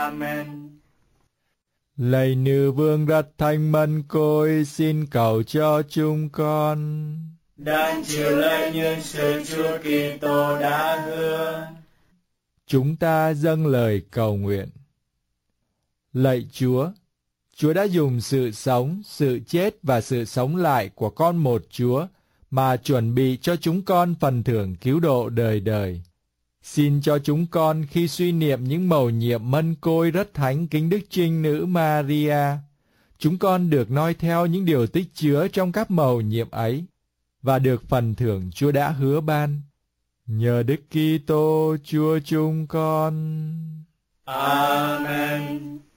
Amen. Lạy Nữ Vương rất thánh mân côi, xin cầu cho chúng con. Đang chịu lấy những sự Chúa Kitô đã hứa. Chúng ta dâng lời cầu nguyện. Lạy Chúa, Chúa đã dùng sự sống, sự chết và sự sống lại của con một Chúa mà chuẩn bị cho chúng con phần thưởng cứu độ đời đời. Xin cho chúng con khi suy niệm những mầu nhiệm mân côi rất thánh kính Đức Trinh Nữ Maria, chúng con được noi theo những điều tích chứa trong các mầu nhiệm ấy và được phần thưởng Chúa đã hứa ban. Nhờ Đức Kitô Chúa chúng con. Amen.